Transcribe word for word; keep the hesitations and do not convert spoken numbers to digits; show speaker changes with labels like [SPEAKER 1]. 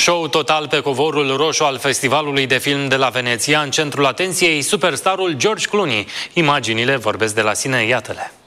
[SPEAKER 1] Show total pe covorul roșu al Festivalului de Film de la Veneția, în centrul atenției superstarul George Clooney. Imaginile vorbesc de la sine, iată-le.